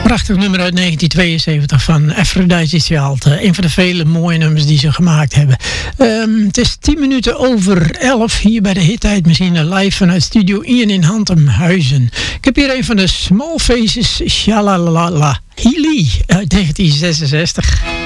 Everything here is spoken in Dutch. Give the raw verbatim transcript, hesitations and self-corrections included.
Prachtig nummer uit negentien tweeënzeventig van Aphrodite Child. Een van de vele mooie nummers die ze gemaakt hebben. Um, het is tien minuten over elf hier bij de Hittite-machine live vanuit Studio Ian in Hantemhuizen. Ik heb hier een van de Small Faces, Shalalala Healy uit negentien zesenzestig.